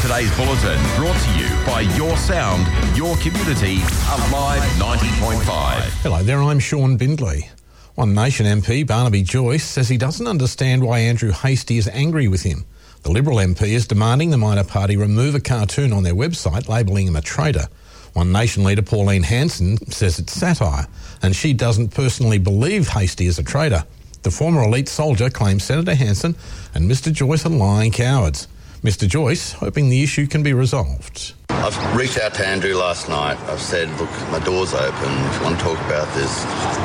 today's bulletin, brought to you by Your Sound, Your Community, Alive 90.5. Hello there, I'm Sean Bindley. One Nation MP, Barnaby Joyce, says he doesn't understand why Andrew Hastie is angry with him. The Liberal MP is demanding the minor party remove a cartoon on their website labelling him a traitor. One Nation leader, Pauline Hanson, says it's satire, and she doesn't personally believe Hastie is a traitor. The former elite soldier claims Senator Hanson and Mr Joyce are lying cowards. Mr Joyce hoping the issue can be resolved. I've reached out to Andrew last night. I've said, look, my door's open. If you want to talk about this,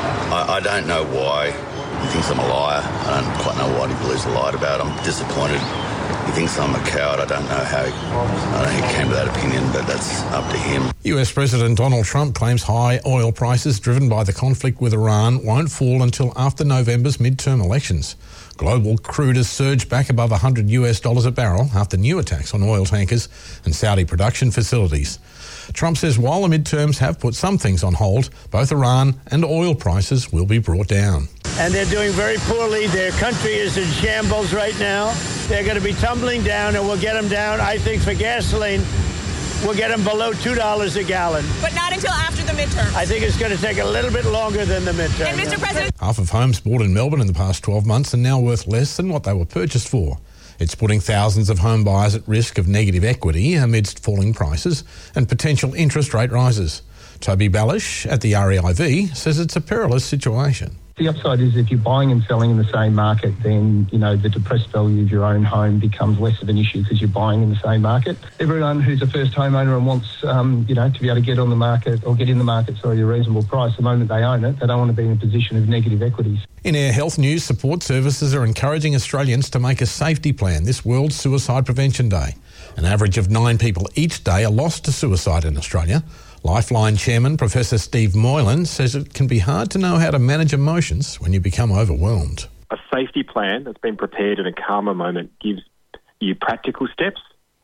I don't know why he thinks I'm a liar. I don't quite know what he believes I lied about. I'm disappointed. He thinks I'm a coward. I don't know how he came to that opinion, but that's up to him. US President Donald Trump claims high oil prices driven by the conflict with Iran won't fall until after November's midterm elections. Global crude has surged back above $100 a barrel after new attacks on oil tankers and Saudi production facilities. Trump says while the midterms have put some things on hold, both Iran and oil prices will be brought down. And they're doing very poorly. Their country is in shambles right now. They're going to be tumbling down, and we'll get them down, I think, for gasoline. We'll get them below $2 a gallon. But not until after the midterm. I think it's going to take a little bit longer than the midterm. And Mr. President... Half of homes bought in Melbourne in the past 12 months are now worth less than what they were purchased for. It's putting thousands of home buyers at risk of negative equity amidst falling prices and potential interest rate rises. Toby Ballish at the REIV says it's a perilous situation. The upside is if you're buying and selling in the same market, then, the depressed value of your own home becomes less of an issue because you're buying in the same market. Everyone who's a first homeowner and wants, to be able to get on the market or get in the market, at a reasonable price the moment they own it, they don't want to be in a position of negative equities. In Air Health News, support services are encouraging Australians to make a safety plan this World Suicide Prevention Day. An average of 9 people each day are lost to suicide in Australia. Lifeline Chairman Professor Steve Moylan says it can be hard to know how to manage emotions when you become overwhelmed. A safety plan that's been prepared in a calmer moment gives you practical steps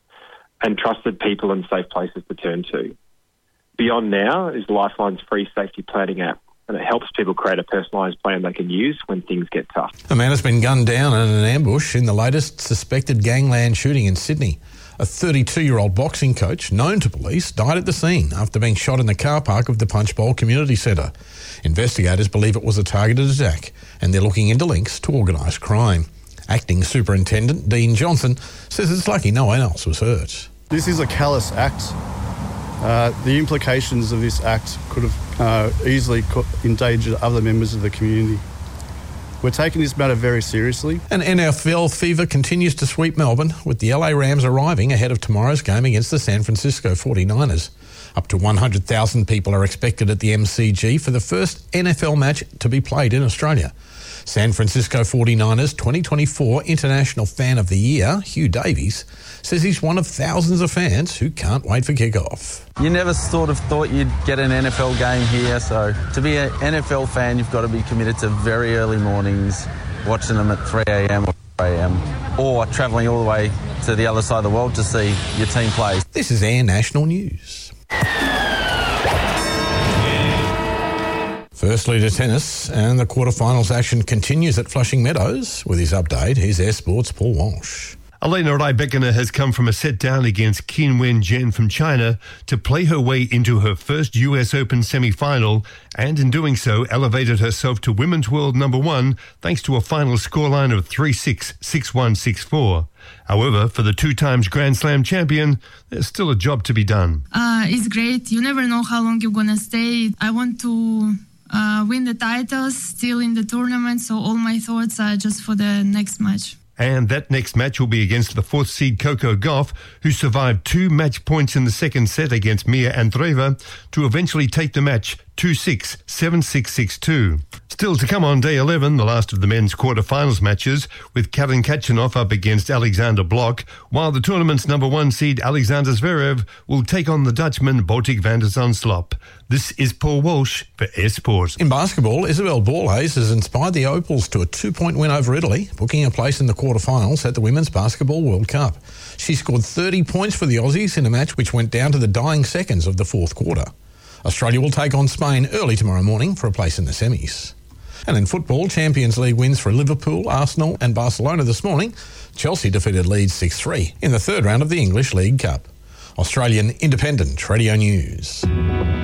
and trusted people and safe places to turn to. Beyond Now is Lifeline's free safety planning app, and it helps people create a personalised plan they can use when things get tough. A man has been gunned down in an ambush in the latest suspected gangland shooting in Sydney. A 32-year-old boxing coach, known to police, died at the scene after being shot in the car park of the Punchbowl Community Centre. Investigators believe it was a targeted attack, and they're looking into links to organised crime. Acting Superintendent Dean Johnson says it's lucky no one else was hurt. This is a callous act. The implications of this act could have easily endangered other members of the community. We're taking this matter very seriously. And NFL fever continues to sweep Melbourne, with the LA Rams arriving ahead of tomorrow's game against the San Francisco 49ers. Up to 100,000 people are expected at the MCG for the first NFL match to be played in Australia. San Francisco 49ers 2024 International Fan of the Year, Hugh Davies, says he's one of thousands of fans who can't wait for kickoff. You never sort of thought you'd get an NFL game here, so to be an NFL fan, you've got to be committed to very early mornings, watching them at 3 a.m. or 4 a.m, or travelling all the way to the other side of the world to see your team play. This is Air National News. Firstly to tennis, and the quarterfinals action continues at Flushing Meadows. With his update, here's Air Sports' Paul Walsh. Elena Rybakina has come from a set down against Qin Wen-Jen from China to play her way into her first US Open semi-final, and in doing so elevated herself to Women's World number 1 thanks to a final scoreline of 3-6, 6-1, 6-4. However, for the 2 times Grand Slam champion, there's still a job to be done. It's great. You never know how long you're going to stay. I want to win the titles, still in the tournament, so all my thoughts are just for the next match. And that next match will be against the 4th seed Coco Gauff, who survived 2 match points in the second set against Mia Andreeva to eventually take the match 2-6, 7-6, 6-2. Still to come on day 11, the last of the men's quarter-finals matches, with Karen Khachanov up against Alexander Blok, while the tournament's number 1 seed Alexander Zverev will take on the Dutchman Botic van der Zandschulp. This is Paul Walsh for Air Sports. In basketball, Isabel Borges has inspired the Opals to a 2-point win over Italy, booking a place in the quarterfinals at the Women's Basketball World Cup. She scored 30 points for the Aussies in a match which went down to the dying seconds of the fourth quarter. Australia will take on Spain early tomorrow morning for a place in the semis. And in football, Champions League wins for Liverpool, Arsenal and Barcelona this morning. Chelsea defeated Leeds 6-3 in the third round of the English League Cup. Australian Independent Radio News.